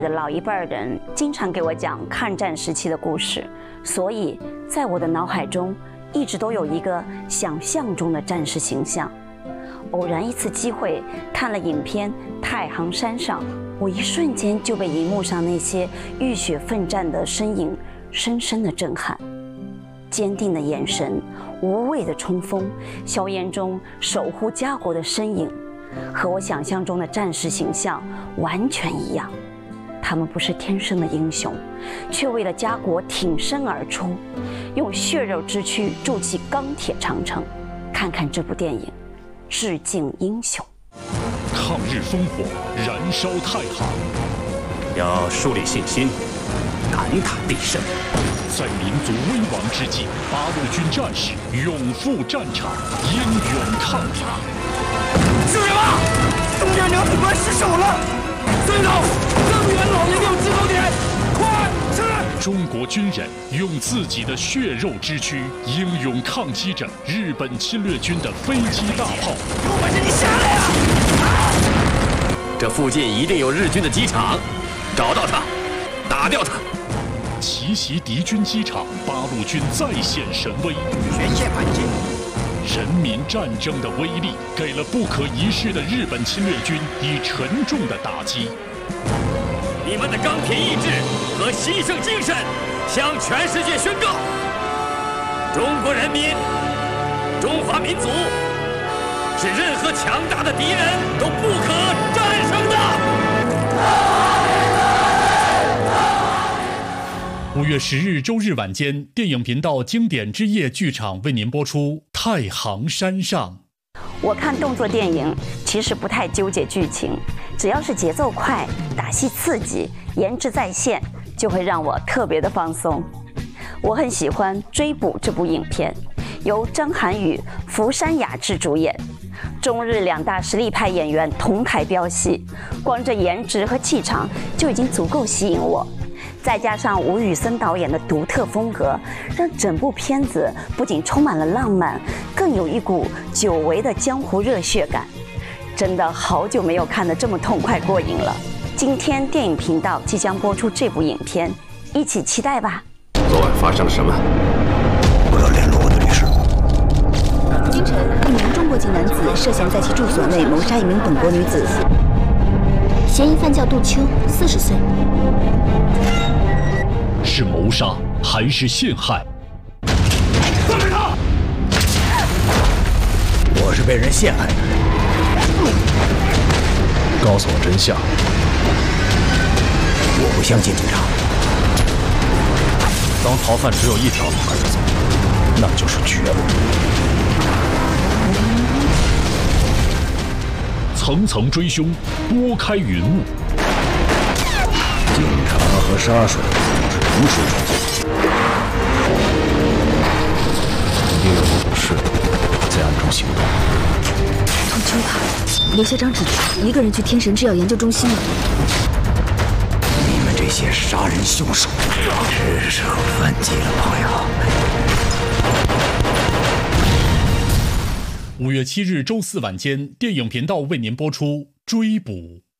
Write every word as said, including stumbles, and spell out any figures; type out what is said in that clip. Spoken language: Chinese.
老一辈人经常给我讲抗战时期的故事，所以在我的脑海中一直都有一个想象中的战士形象。偶然一次机会看了影片《太行山上》，我一瞬间就被荧幕上那些浴血奋战的身影深深的震撼。坚定的眼神，无畏的冲锋，硝烟中守护家国的身影，和我想象中的战士形象完全一样。他们不是天生的英雄，却为了家国挺身而出，用血肉之躯筑起钢铁长城。看看这部电影，致敬英雄。 抗日烽火，燃烧太行， 要树立信心，敢打必胜。 在民族危亡之际，八路军战士勇赴战场，英勇抗敌。 是人啊！东边两警官失手了！孙总，增援老爷庙制高点，快！是。 中国军人用自己的血肉之躯，英勇抗击着日本侵略军的飞机大炮。 有本事你下来呀！ 这附近一定有日军的机场，找到他，打掉他。 奇袭敌军机场，八路军再现神威， 全线反击。 人民战争的威力，给了不可一世的日本侵略军以沉重的打击。 你们的钢铁意志和牺牲精神，向全世界宣告：中国人民、中华民族，是任何强大的敌人都不可战胜的。 五月十日周日晚间，电影频道经典之夜剧场为您播出《太行山上》。 我看动作电影其实不太纠结剧情，只要是节奏快、打戏刺激、颜值在线，就会让我特别的放松。我很喜欢《追捕》这部影片，由张涵予、福山雅治主演，中日两大实力派演员同台飙戏，光这颜值和气场就已经足够吸引我。再加上吴宇森导演的独特风格，让整部片子不仅充满了浪漫，更有一股久违的江湖热血感。真的好久没有看得这么痛快过瘾了。今天电影频道即将播出这部影片，一起期待吧。 昨晚发生了什么？ 我要联络我的律师。 今晨，一名中国籍男子涉嫌在其住所内谋杀一名本国女子，嫌疑犯叫杜秋，四十岁。 是谋杀还是陷害？ 放开他！我是被人陷害的。 告诉我真相。 我不相信警察。 当逃犯只有一条路可以走，那就是绝路。 层层追凶，拨开云雾。 警察和杀手是同时出现，一定有武士在暗中行动。 杜秋他，刘校长指出，一个人去天神制药研究中心了。 你们这些杀人凶手，是时候反击了，朋友。 五月七日周四晚间，电影频道为您播出《追捕》。